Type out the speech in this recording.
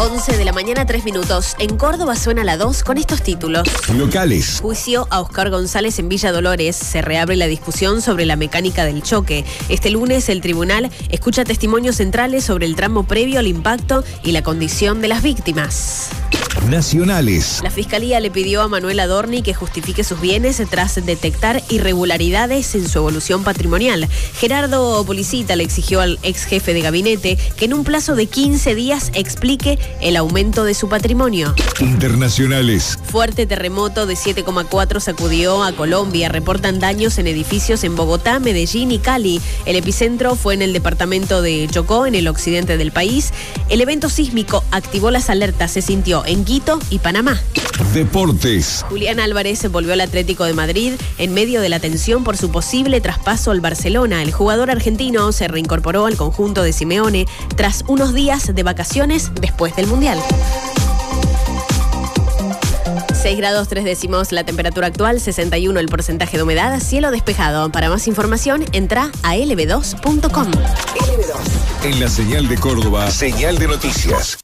11 de la mañana, 3 minutos. En Córdoba suena la 2 con estos títulos. Locales. Juicio a Oscar González en Villa Dolores. Se reabre la discusión sobre la mecánica del choque. Este lunes el tribunal escucha testimonios centrales sobre el tramo previo al impacto y la condición de las víctimas. Nacionales. La Fiscalía le pidió a Manuel Adorni que justifique sus bienes tras detectar irregularidades en su evolución patrimonial. Gerardo Policita le exigió al ex jefe de gabinete que en un plazo de 15 días explique el aumento de su patrimonio. Internacionales. Fuerte terremoto de 7,4 sacudió a Colombia. Reportan daños en edificios en Bogotá, Medellín y Cali. El epicentro fue en el departamento de Chocó, en el occidente del país. El evento sísmico activó las alertas. Se sintió en Quito y Panamá. Deportes. Julián Álvarez volvió al Atlético de Madrid en medio de la tensión por su posible traspaso al Barcelona. El jugador argentino se reincorporó al conjunto de Simeone tras unos días de vacaciones después del Mundial. 6 grados 3 décimos la temperatura actual, 61 el porcentaje de humedad, cielo despejado. Para más información, entra a lb2.com. En la señal de Córdoba, señal de noticias.